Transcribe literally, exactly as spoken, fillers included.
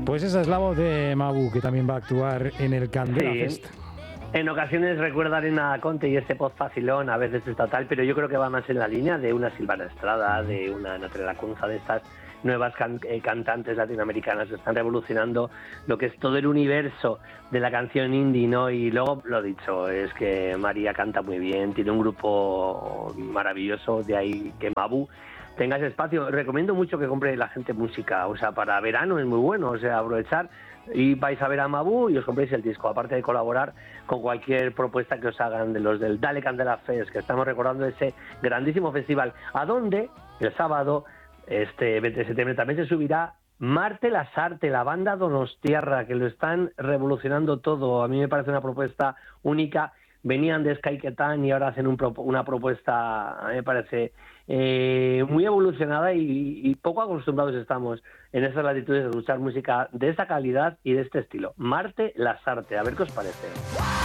Pues esa es la voz de Mabú, que también va a actuar en el Candela Sí. Fest. En ocasiones recuerda a Arena Conte y este post facilón, a veces estatal, pero yo creo que va más en la línea de una Silvana Estrada, de una Natalia Lacunza, de estas nuevas can eh, cantantes latinoamericanas que están revolucionando lo que es todo el universo de la canción indie, ¿no? Y luego, lo dicho, es que María canta muy bien, tiene un grupo maravilloso, de ahí que Mabú tenga ese espacio. Recomiendo mucho que compre la gente música, o sea, para verano es muy bueno, o sea, aprovechar y vais a ver a Mabú y os compréis el disco, aparte de colaborar con cualquier propuesta que os hagan de los del Dale Candela Fest, que estamos recordando ese grandísimo festival, a donde el sábado, este veinte de septiembre, también se subirá Marte Lasarte, la banda donostiarra, que lo están revolucionando todo. A mí me parece una propuesta única. Venían de Sky Ketán y ahora hacen un pro una propuesta, a mí me parece eh, muy evolucionada y, y poco acostumbrados estamos en estas latitudes de escuchar música de esta calidad y de este estilo. Marte Lasarte, a ver qué os parece.